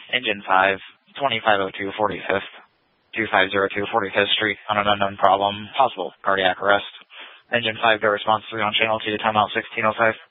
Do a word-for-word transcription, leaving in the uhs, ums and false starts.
Engine five, twenty-five oh two forty-fifth, two five zero two forty-fifth Street on an unknown problem, possible cardiac arrest. Engine five, door response three on channel two, timeout sixteen oh five.